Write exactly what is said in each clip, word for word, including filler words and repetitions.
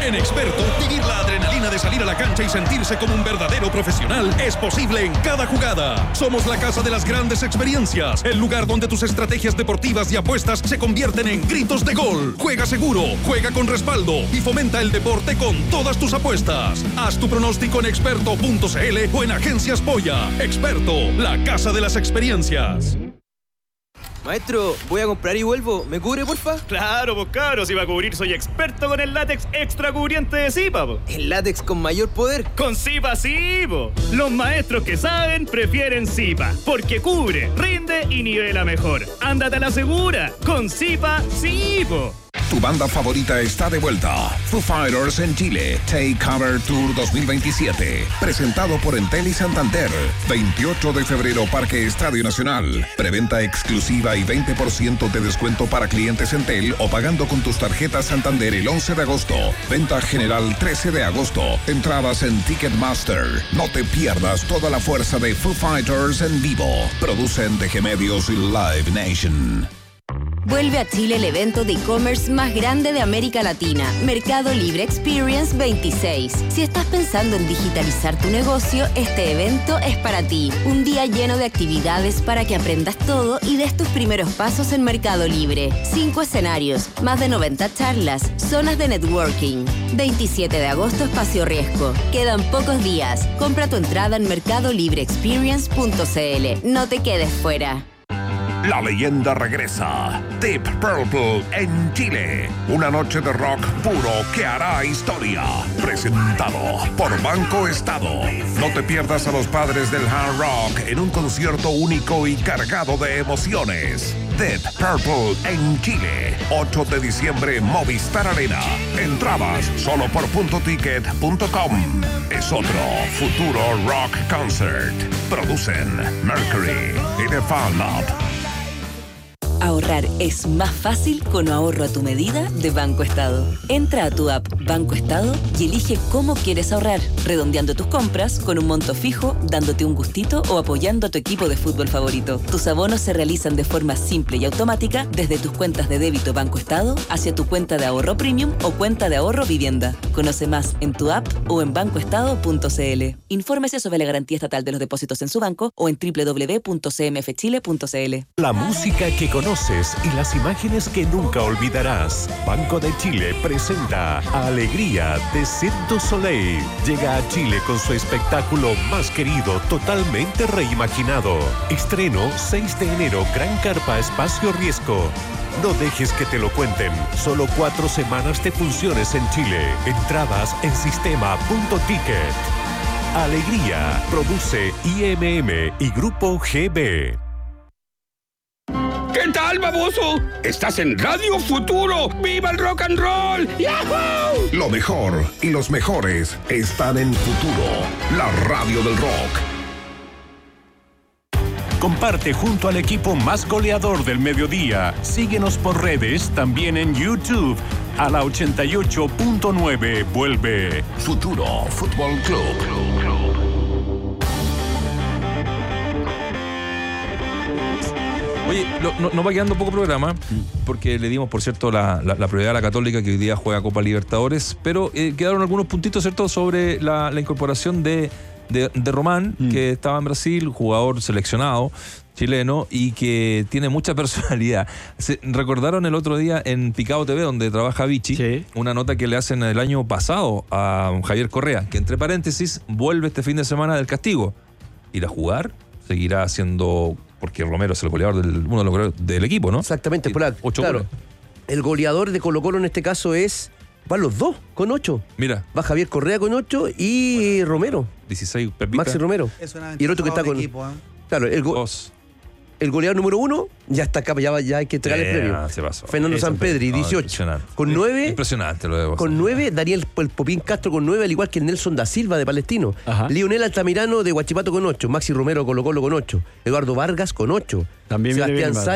En Experto, vivir la adrenalina de salir a la cancha y sentirse como un verdadero profesional es posible en cada jugada. Somos la casa de las grandes experiencias, el lugar donde tus estrategias deportivas y apuestas se convierten en gritos de gol. Juega seguro, juega con respaldo y fomenta el deporte con todas tus apuestas. Haz tu pronóstico en experto punto c l o en Agencias Polla. Experto, la casa de las experiencias. Maestro, voy a comprar y vuelvo. ¿Me cubre, porfa? Claro, pues cabros, si va a cubrir soy experto con el látex extra cubriente de Zipa, po. ¿El látex con mayor poder? Con Zipa sí, po. Los maestros que saben prefieren Zipa, porque cubre, rinde y nivela mejor. Ándate a la segura, con Zipa sí, po. Tu banda favorita está de vuelta. Foo Fighters en Chile. Take Cover Tour dos mil veintisiete. Presentado por Entel y Santander. veintiocho de febrero, Parque Estadio Nacional. Preventa exclusiva y veinte por ciento de descuento para clientes Entel o pagando con tus tarjetas Santander el once de agosto. Venta general trece de agosto. Entradas en Ticketmaster. No te pierdas toda la fuerza de Foo Fighters en vivo. Producen D G Medios y Live Nation. Vuelve a Chile el evento de e-commerce más grande de América Latina, Mercado Libre Experience veintiséis. Si estás pensando en digitalizar tu negocio, este evento es para ti. Un día lleno de actividades para que aprendas todo y des tus primeros pasos en Mercado Libre. Cinco escenarios, más de noventa charlas, zonas de networking. veintisiete de agosto, Espacio Riesgo. Quedan pocos días. Compra tu entrada en mercado libre experience punto c l. No te quedes fuera. La leyenda regresa. Deep Purple en Chile. Una noche de rock puro que hará historia. Presentado por Banco Estado. No te pierdas a los padres del hard rock en un concierto único y cargado de emociones. Deep Purple en Chile. ocho de diciembre, Movistar Arena. Entradas solo por punto ticket punto com. Es otro futuro rock concert. Producen Mercury y The Fan Lab. Ahorrar es más fácil con ahorro a tu medida de Banco Estado. Entra a tu app Banco Estado y elige cómo quieres ahorrar, redondeando tus compras con un monto fijo, dándote un gustito o apoyando a tu equipo de fútbol favorito. Tus abonos se realizan de forma simple y automática desde tus cuentas de débito Banco Estado hacia tu cuenta de ahorro premium o cuenta de ahorro vivienda. Conoce más en tu app o en banco estado punto c l. Infórmese sobre la garantía estatal de los depósitos en su banco o en doble u doble u doble u punto c m f chile punto c l. La música que conoces y las imágenes que nunca olvidarás. Banco de Chile presenta Alegría de Cirque du Soleil. Llega a Chile con su espectáculo más querido, totalmente reimaginado. Estreno seis de enero, Gran Carpa Espacio Riesgo. No dejes que te lo cuenten. Solo cuatro semanas de funciones en Chile. Entradas en sistema punto ticket. Alegría. Produce I M M y Grupo G B. ¿Qué tal, baboso? Estás en Radio Futuro. ¡Viva el rock and roll! ¡Yahoo! Lo mejor y los mejores están en Futuro, la radio del rock. Comparte junto al equipo más goleador del mediodía. Síguenos por redes, también en YouTube. A la ochenta y ocho punto nueve vuelve Futuro Fútbol Club. Oye, lo, no, nos va quedando poco programa, porque le dimos, por cierto, la, la, la prioridad a la Católica, que hoy día juega Copa Libertadores, pero eh, quedaron algunos puntitos, ¿cierto?, sobre la, la incorporación de, de, de Román, mm. que estaba en Brasil, jugador seleccionado chileno y que tiene mucha personalidad. Se recordaron el otro día en Picado T V, donde trabaja Vichy, sí. una nota que le hacen el año pasado a Javier Correa, que entre paréntesis vuelve este fin de semana del castigo. Ir a jugar, seguirá haciendo... porque Romero es el goleador del, uno de los goleadores del equipo, ¿no? Exactamente, por la, ocho claro. goles. El goleador de Colo-Colo en este caso es... Van los dos con ocho. Mira. Va Javier Correa con ocho y bueno, Romero. dieciséis, Pepita. Maxi Romero. Es y el otro que está con... equipo, ¿eh? Claro, el, go... el goleador número uno ya está acá, ya, ya hay que entregarle el premio. Se pasó. Fernando Sampedri, dieciocho. No, con nueve. Impresionante lo de vos. Con nueve, Daniel el Popín Castro con nueve, al igual que Nelson da Silva de Palestino. Ajá. Lionel Altamirano de Huachipato con ocho. Maxi Romero Colo Colo con ocho. Eduardo Vargas con ocho. También Sebastián Sáez con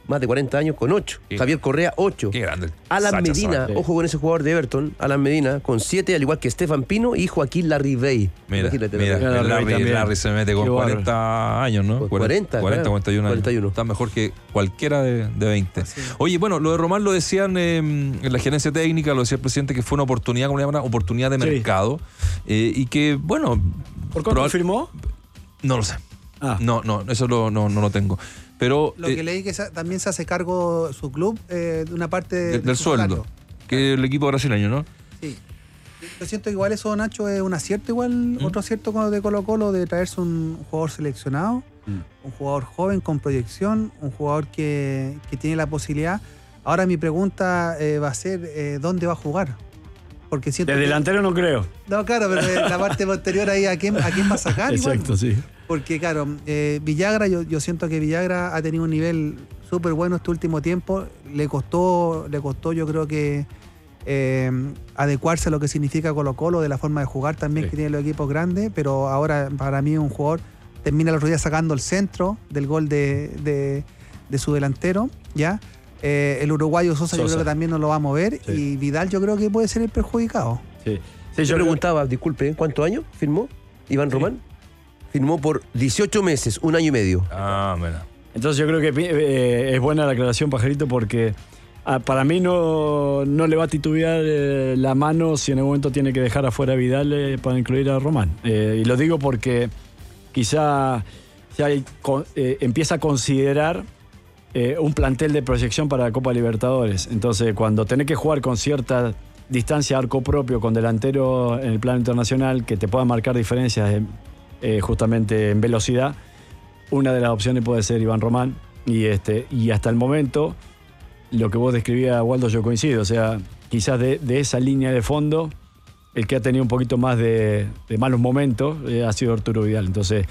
más de cuarenta años con ocho. Sí. Javier Correa, ocho. Qué grande. Alan Sacha Medina, Zabaleta. ojo con ese jugador de Everton, Alan Medina, con siete, al igual que Estefan Pino y Joaquín Larribey. Mira, Imagínate, mira, la- el Larry, también. Larry se mete con Qué bárbaro. cuarenta años, ¿no? Con cuarenta, cuarenta, claro. cuarenta y uno años. cuarenta y uno. Está mejor que cualquiera de, de veinte. Oye, bueno, lo de Román lo decían eh, en la gerencia técnica, lo decía el presidente, que fue una oportunidad, como le llaman, oportunidad de Sí. mercado. eh, y que, bueno. ¿Por cuánto probable- firmó? No lo sé. Ah. No, no, eso lo- no, no lo tengo. Pero. Lo eh, que leí que sa- también se hace cargo su club eh, de una parte de, de- de del su sueldo. salario. Que el equipo brasileño, ¿no? Sí. Yo siento que igual eso, Nacho, es un acierto igual, otro acierto con- de Colo Colo de traerse un jugador seleccionado, un jugador joven con proyección, un jugador que, que tiene la posibilidad. Ahora mi pregunta eh, va a ser, eh, ¿dónde va a jugar? Porque siento De que- delantero no creo. No, claro, pero en la parte posterior ahí, ¿a quién, a quién va a sacar? igual? Exacto, sí. Porque, claro, eh, Villagra, yo, yo siento que Villagra ha tenido un nivel súper bueno este último tiempo. Le costó, le costó yo creo que eh, adecuarse a lo que significa Colo Colo, de la forma de jugar también Sí. que tienen los equipos grandes, pero ahora para mí es un jugador, termina el otro día sacando el centro del gol de, de, de su delantero, ¿ya? Eh, el uruguayo Sosa, yo Sosa. creo que también no lo va a mover, Sí. y Vidal yo creo que puede ser el perjudicado. Sí. Sí, Yo yo preguntaba, disculpe, ¿cuántos años firmó Iván Román? Firmó por dieciocho meses, un año y medio. Ah, mira. Entonces yo creo que eh, es buena la aclaración, Pajarito, porque ah, para mí no, no le va a titubear eh, la mano si en algún momento tiene que dejar afuera a Vidal eh, para incluir a Román. Eh, y lo digo porque quizá ya hay con- eh, empieza a considerar eh, un plantel de proyección para la Copa Libertadores. Entonces, cuando tenés que jugar con cierta distancia arco propio, con delantero en el plano internacional, que te pueda marcar diferencias en- eh, justamente en velocidad, una de las opciones puede ser Iván Román. Y, este, y hasta el momento, lo que vos describías, Waldo, yo coincido. O sea, quizás de, de esa línea de fondo, el que ha tenido un poquito más de, de malos momentos eh, ha sido Arturo Vidal. Entonces,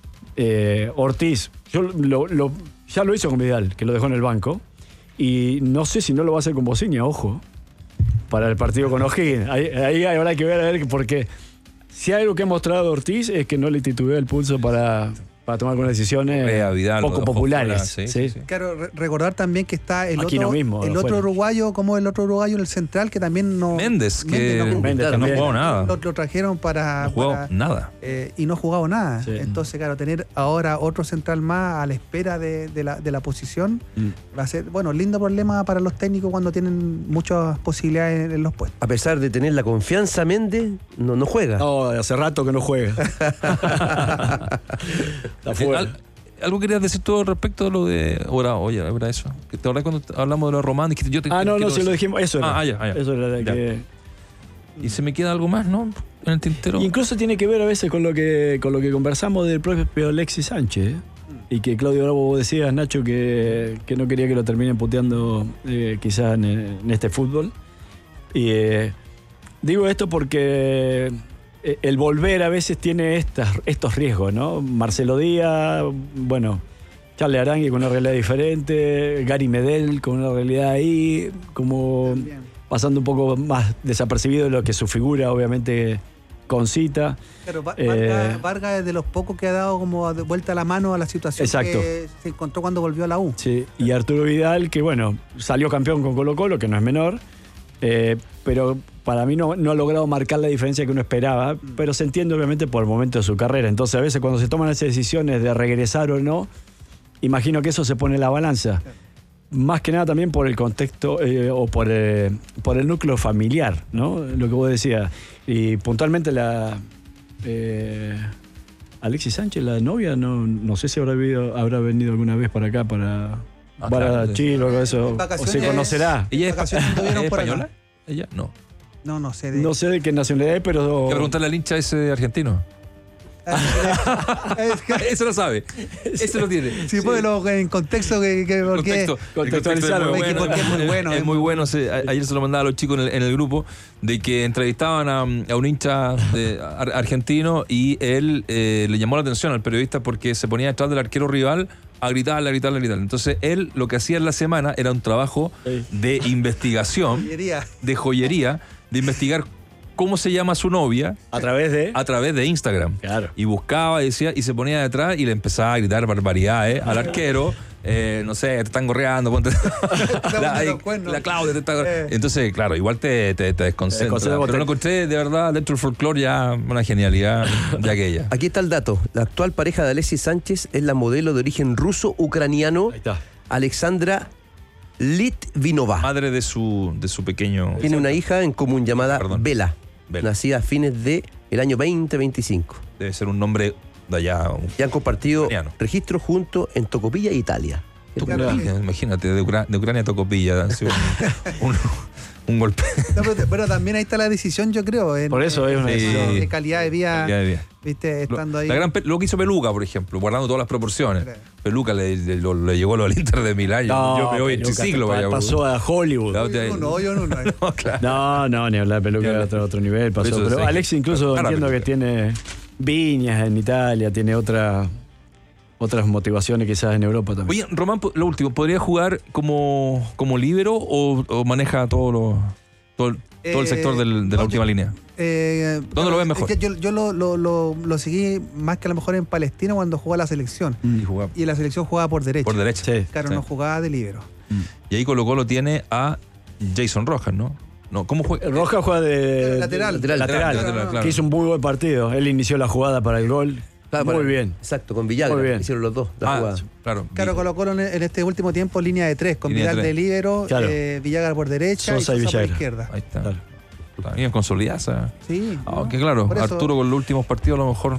eh, Ortiz, yo lo- lo- ya lo hizo con Vidal, que lo dejó en el banco. Y no sé si no lo va a hacer con Bociña, ojo, para el partido con O'Higgins. Ahí, ahí habrá que ver, a ver, porque si hay algo que ha mostrado Ortiz es que no le titubea el pulso para, para tomar algunas decisiones Correa, Vidal, poco lo dejó populares. fuera, sí, ¿sí? sí, sí. Claro, re- recordar también que está el Aquí otro, no mismo, el afuera. otro uruguayo, como el otro uruguayo en el central, que también no. Méndez, que no jugó. Méndez que no también. jugó nada. Lo, lo trajeron para. No jugó para- nada. eh, y no ha jugado nada. Sí. Entonces, claro, tener ahora otro central más a la espera de, de la, de la posición Mm. va a ser, bueno, lindo problema para los técnicos cuando tienen muchas posibilidades en, en los puestos. A pesar de tener la confianza, Méndez no, no juega. No, hace rato que no juega. Está Eh, fuera. al- ¿Algo querías decir tú respecto de lo de. Ahora, oye, era eso. Que ¿Te acordás cuando hablamos de lo de Román? Dijiste, yo te- Ah, no, quiero no, se decir- lo dijimos. Eso era. Ah, ah, ya, ah, ya. Eso era de Ya. que. Y se me queda algo más, ¿no? En el tintero. Incluso tiene que ver a veces con lo que, con lo que conversamos del propio Alexis Sánchez. ¿eh? Y que Claudio Bravo, vos decías, Nacho, que, que no quería que lo terminen puteando eh, quizás en, en este fútbol. Y eh, digo esto porque eh, el volver a veces tiene estas, estos riesgos, ¿no? Marcelo Díaz, bueno, Charles Arangui con una realidad diferente, Gary Medel con una realidad ahí, como pasando un poco más desapercibido de lo que su figura obviamente concita. Claro, Va- Eh, Vargas, Vargas es de los pocos que ha dado como de vuelta la mano a la situación Exacto. que se encontró cuando volvió a la U. Sí, y Arturo Vidal, que bueno, salió campeón con Colo Colo, que no es menor, eh, pero para mí no, no ha logrado marcar la diferencia que uno esperaba, pero se entiende obviamente por el momento de su carrera. Entonces a veces cuando se toman esas decisiones de regresar o no, imagino que eso se pone en la balanza. Más que nada también por el contexto eh, o por, eh, por el núcleo familiar, ¿no? Lo que vos decías. Y puntualmente la... eh, Alexis Sánchez, la novia, no, no sé si habrá venido, habrá venido alguna vez para acá, para, Ah, para claro, sí. Chile o algo de eso. En O vacaciones- se conocerá. ¿Ella es, vacaciones ¿es estuvieron por acá. española? ¿Ella? No. No, no sé. De... No sé de qué nacionalidad es, pero... Hay que preguntarle al hincha ese argentino. Es que- Eso lo sabe. Eso lo tiene. Sí, ponelo en contexto que, que porque Contexto. Contextualizarlo. El contexto Porque es muy bueno, Es, es muy muy- bueno. se- a- ayer se lo mandaba a los chicos en el, en el grupo de que entrevistaban a, a un hincha de- ar- argentino y él eh, le llamó la atención al periodista porque se ponía detrás del arquero rival a gritarle, a gritarle, a gritarle. Entonces él lo que hacía en la semana era un trabajo Sí. de investigación, Joyería. de joyería, de investigar cómo se llama su novia A través de... a través de Instagram. Claro. Y buscaba, decía, y se ponía detrás y le empezaba a gritar barbaridades al arquero eh, no sé, te están gorreando, ponte. la, ahí, la Claudia te está gorreando. Eh. Entonces, claro, igual te, te, te desconcentra. Eh, pero lo encontré de verdad dentro del folclore ya una genialidad de aquella. Aquí está el dato. La actual pareja de Alexis Sánchez es la modelo de origen ruso-ucraniano Alexandra Litvinova. Madre de su, de su pequeño... Tiene una hija en común llamada Perdón. Bela, Bela, nacida a fines del año veinte veinticinco. Debe ser un nombre de allá. Un... Y han compartido ucraniano. registros juntos en Tocopilla, Italia. Tocopilla, imagínate, de, Ucra- de Ucrania a Tocopilla. un, un, un golpe. No, pero, pero también ahí está la decisión, yo creo. En, por eso es una decisión. De calidad de vida. Calidad de vida. Viste, estando lo, ahí. La gran, lo que hizo Peluca, por ejemplo, guardando todas las proporciones. Sí. Peluca le, le, le, le llegó lo del Inter de Milán. No, yo me voy en triciclo. Pa, pasó a Hollywood. No, yo no, yo no. No, no, claro. no, no ni hablar de Peluca era otro, otro nivel. Pasó. Pero, pero Alex incluso claro, entiendo que tiene viñas en Italia, tiene otra... otras motivaciones quizás en Europa también. Oye, Román, lo último, ¿podría jugar como, como líbero o, o maneja todo, lo, todo, eh, todo el sector del, de la última línea? Eh, ¿Dónde bueno, lo ves mejor? Es que yo yo lo, lo, lo, lo seguí más que a lo mejor en Palestina cuando jugaba la selección. Mm. Y, jugaba. y la selección jugaba por derecha. Por derecha. Sí, claro, sí. no jugaba de líbero. Mm. Y ahí Colo Colo tiene a Jason Rojas, ¿no? No, ¿cómo juega? Rojas juega de lateral. De, lateral, lateral, lateral claro. Que hizo un muy buen partido. Él inició la jugada para el gol. Claro, muy para, bien. Exacto, con Villagra. Muy bien. Hicieron los dos. La ah, jugada. Claro. Claro, Colo Colo en este último tiempo línea de tres, con línea Vidal de, de líbero, claro. eh, Villagra por derecha Sosa y Sosa y por izquierda. Ahí está. Claro. Está bien consolidada. Sí. Aunque no, claro, Arturo con los últimos partidos a lo mejor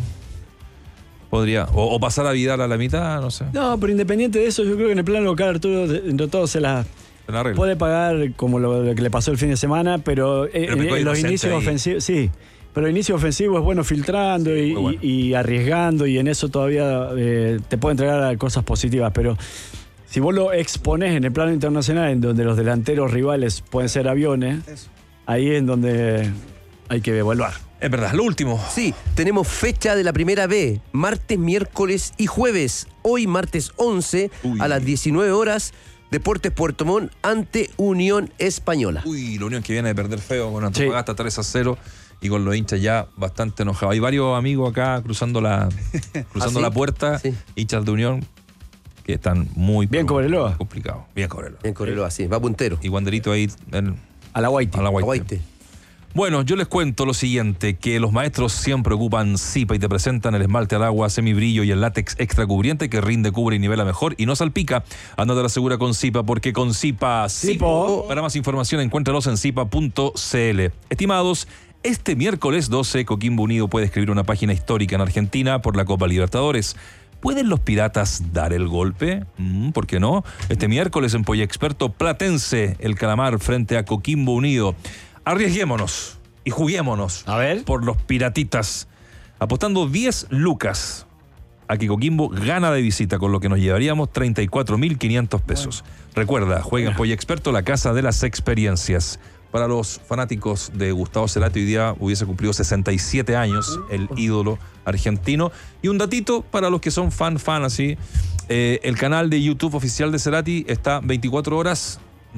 podría. O, o pasar a Vidal a la mitad, no sé. No, pero independiente de eso, yo creo que en el plano local Arturo, entre todos, se la. Puede pagar como lo, lo que le pasó el fin de semana, pero, pero en, en los inicios ofensivos, sí, pero el inicio ofensivo es bueno filtrando sí, y, bueno. Y, y arriesgando, y en eso todavía eh, te puede entregar cosas positivas, pero si vos lo exponés en el plano internacional, en donde los delanteros rivales pueden ser aviones, eso. Ahí es donde hay que evaluar. Es verdad, lo último. Sí, tenemos fecha de la primera B, martes, miércoles y jueves. Hoy, martes once, Uy. a las diecinueve horas, Deportes Puerto Montt ante Unión Española. Uy, la Unión que viene de perder feo con Antofagasta sí. tres a cero y con los hinchas ya bastante enojados. Hay varios amigos acá cruzando la cruzando ¿Ah, sí? la puerta, sí. hinchas de Unión que están muy bien Cobreloa. Complicados. Bien Cobreloa. Bien Cobreloa, sí, va puntero. Y Wanderito ahí en, a la Guaite. A la Guaite. Bueno, yo les cuento lo siguiente, que los maestros siempre ocupan Zipa y te presentan el esmalte al agua, semibrillo y el látex extra cubriente que rinde, cubre y nivela mejor y no salpica. Ándate a la segura con Zipa, porque con Zipa, Zipo. Para más información encuéntralos en zipa punto c l. Estimados, este miércoles doce, Coquimbo Unido puede escribir una página histórica en Argentina por la Copa Libertadores. ¿Pueden los Piratas dar el golpe? ¿Por qué no? Este miércoles en Polla Experto, Platense, el Calamar frente a Coquimbo Unido. Arriesguémonos y juguémonos a ver. por los piratitas, apostando diez lucas a que Coquimbo gana de visita, con lo que nos llevaríamos treinta y cuatro mil quinientos pesos. Bueno. Recuerda, juega en Polla Experto, la casa de las experiencias. Para los fanáticos de Gustavo Cerati, hoy día hubiese cumplido sesenta y siete años, el ídolo argentino. Y un datito para los que son fan, fan así, eh, el canal de YouTube oficial de Cerati está veinticuatro horas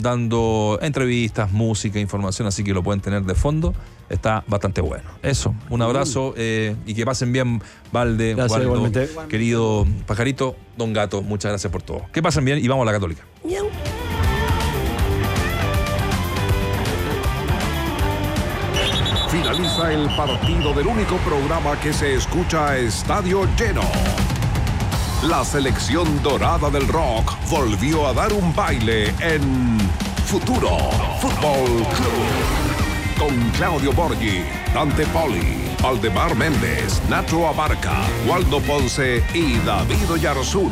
dando entrevistas, música, información, así que lo pueden tener de fondo. Está bastante bueno. Eso, un abrazo eh, y que pasen bien, Valde, gracias, Waldo, querido Pajarito, Don Gato, muchas gracias por todo. Que pasen bien y vamos a la Católica. Miau. Finaliza el partido del único programa que se escucha a estadio lleno. La selección dorada del rock volvió a dar un baile en Futuro Fútbol Club. Con Claudio Borghi, Dante Poli, Valdemar Méndez, Nacho Abarca, Waldo Ponce y David Oyarzún.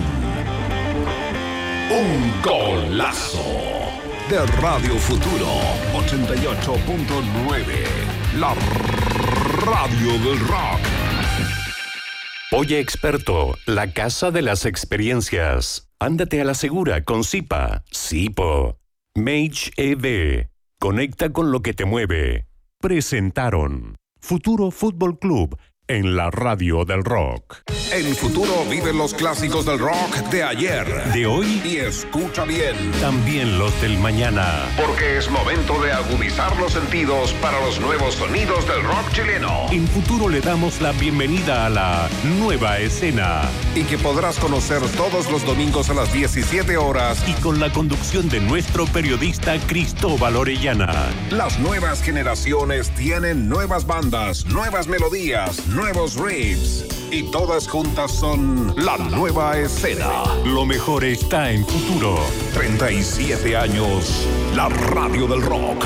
Un golazo de Radio Futuro ochenta y ocho punto nueve. La radio del rock. Polla Experto, la casa de las experiencias. Ándate a la segura con Zipa. Zipo. Mage E D. Conecta con lo que te mueve. Presentaron Futuro Fútbol Club en la radio del rock. En Futuro viven los clásicos del rock de ayer, de hoy y escucha bien, también los del mañana. Porque es momento de agudizar los sentidos para los nuevos sonidos del rock chileno. En Futuro le damos la bienvenida a la nueva escena. Y que podrás conocer todos los domingos a las diecisiete horas. Y con la conducción de nuestro periodista Cristóbal Orellana. Las nuevas generaciones tienen nuevas bandas, nuevas melodías, nuevos riffs. Y todas juntas son la nueva escena. Lo mejor está en Futuro. treinta y siete años, la radio del rock.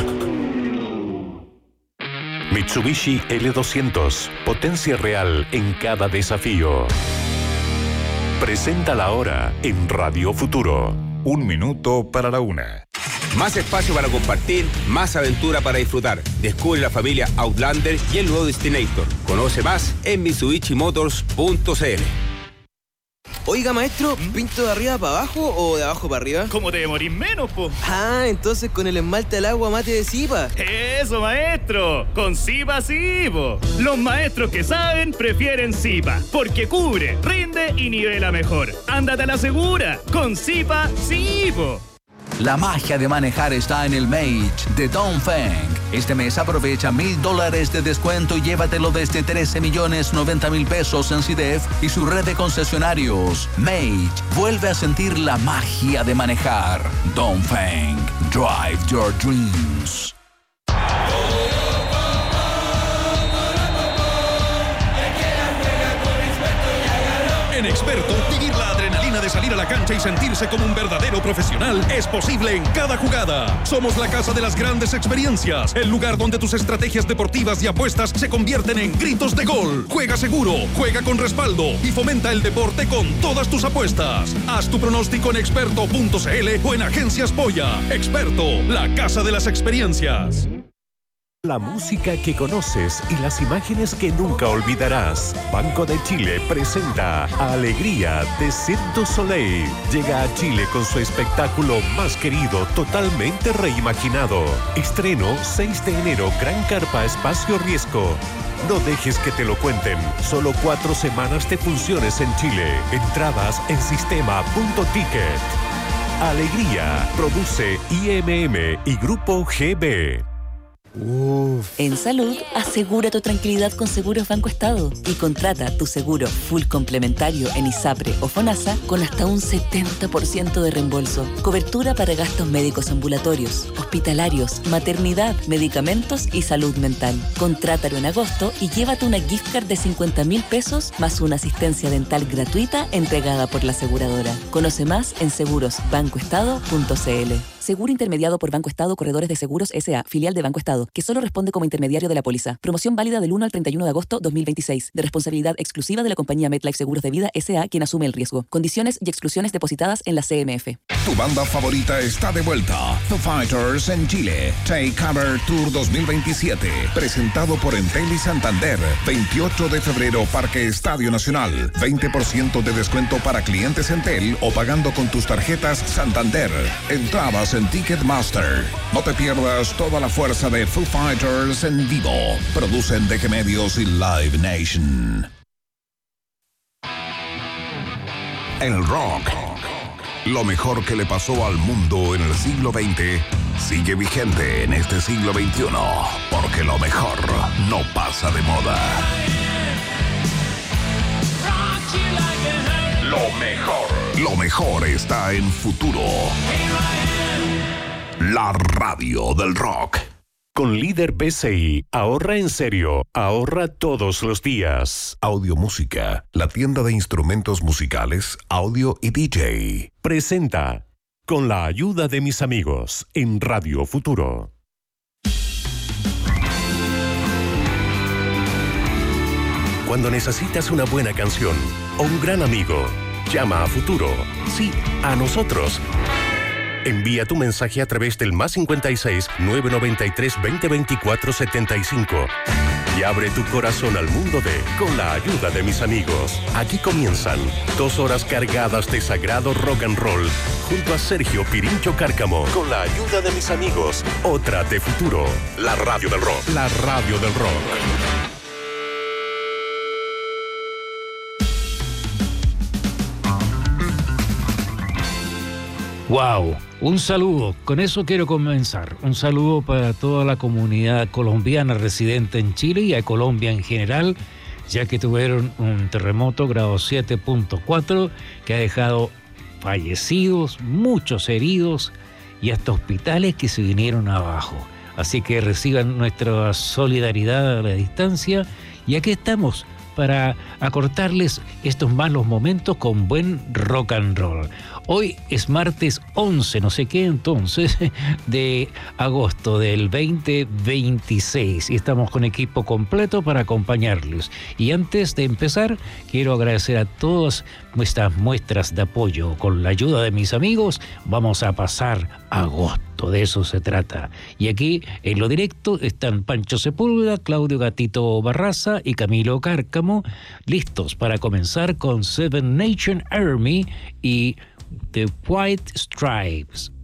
Mitsubishi L doscientos, potencia real en cada desafío. Presenta la hora en Radio Futuro. Un minuto para la una. Más espacio para compartir, más aventura para disfrutar. Descubre la familia Outlander y el nuevo Destinator. Conoce más en mitsubishi motors punto c l. Oiga, maestro, ¿pinto de arriba para abajo o de abajo para arriba? ¿Cómo te demorís menos, po? Ah, entonces con el esmalte al agua mate de Zipa. ¡Eso, maestro! Con Zipa sí, po. Los maestros que saben prefieren Zipa, porque cubre, rinde y nivela mejor. ¡Ándate a la segura! Con Zipa sí, po. La magia de manejar está en el Mage de Dongfeng. Este mes aprovecha mil dólares de descuento y llévatelo desde trece millones noventa mil pesos en C I D E F y su red de concesionarios. Mage vuelve a sentir la magia de manejar. Dongfeng, drive your dreams. En Experto, vivir la adrenalina de salir a la cancha y sentirse como un verdadero profesional es posible en cada jugada. Somos la casa de las grandes experiencias, el lugar donde tus estrategias deportivas y apuestas se convierten en gritos de gol. Juega seguro, juega con respaldo y fomenta el deporte con todas tus apuestas. Haz tu pronóstico en experto punto c l o en Agencias Polla. Experto, la casa de las experiencias. La música que conoces y las imágenes que nunca olvidarás. Banco de Chile presenta Alegría de Cirque du Soleil. Llega a Chile con su espectáculo más querido, totalmente reimaginado. Estreno seis de enero, Gran Carpa Espacio Riesgo. No dejes que te lo cuenten. Solo cuatro semanas de funciones en Chile. Entradas en sistema punto ticket. Alegría. Produce I M M y Grupo G B. Uf. En salud, asegura tu tranquilidad con Seguros Banco Estado y contrata tu seguro full complementario en ISAPRE o FONASA con hasta un setenta por ciento de reembolso. Cobertura para gastos médicos ambulatorios, hospitalarios, maternidad, medicamentos y salud mental. Contrátalo en agosto y llévate una gift card de cincuenta mil pesos más una asistencia dental gratuita entregada por la aseguradora. Conoce más en seguros banco estado punto c l. Seguro intermediado por Banco Estado Corredores de Seguros S A, filial de Banco Estado, que solo responde como intermediario de la póliza. Promoción válida del uno al treinta y uno de agosto dos mil veintiséis, de responsabilidad exclusiva de la compañía MetLife Seguros de Vida S A, quien asume el riesgo. Condiciones y exclusiones depositadas en la C M F. Tu banda favorita está de vuelta. Foo Fighters en Chile. Take Cover Tour dos mil veintisiete. Presentado por Entel y Santander. veintiocho de febrero, Parque Estadio Nacional. veinte por ciento de descuento para clientes Entel o pagando con tus tarjetas Santander. Entradas en Ticketmaster. No te pierdas toda la fuerza de Foo Fighters en vivo. Producen D G Medios y Live Nation. El rock, lo mejor que le pasó al mundo en el siglo veinte, sigue vigente en este siglo veintiuno, porque lo mejor no pasa de moda. Lo mejor, lo mejor está en Futuro. La radio del rock. Con Líder P C I, ahorra en serio, ahorra todos los días. Audio Música, la tienda de instrumentos musicales, audio y D J. Presenta, con la ayuda de mis amigos, en Radio Futuro. Cuando necesitas una buena canción o un gran amigo, llama a Futuro. Sí, a nosotros. Envía tu mensaje a través del más cincuenta y seis, nueve noventa y tres, veinte veinticuatro, setenta y cinco y abre tu corazón al mundo de Con la ayuda de mis amigos. Aquí comienzan dos horas cargadas de sagrado rock and roll junto a Sergio Pirincho Cárcamo. Con la ayuda de mis amigos, otra de Futuro. La radio del rock. La radio del rock. Wow, un saludo, con eso quiero comenzar. Un saludo para toda la comunidad colombiana residente en Chile y a Colombia en general, ya que tuvieron un terremoto grado siete punto cuatro que ha dejado fallecidos, muchos heridos y hasta hospitales que se vinieron abajo. Así que reciban nuestra solidaridad a la distancia y aquí estamos para acortarles estos malos momentos con buen rock and roll. Hoy es martes once, no sé qué entonces, de agosto del veinte veintiséis y estamos con equipo completo para acompañarles. Y antes de empezar, quiero agradecer a todas nuestras muestras de apoyo. Con la ayuda de mis amigos, vamos a pasar agosto, de eso se trata. Y aquí, en lo directo, están Pancho Sepúlveda, Claudio Gatito Barraza y Camilo Cárcamo, listos para comenzar con Seven Nation Army y The White Stripes.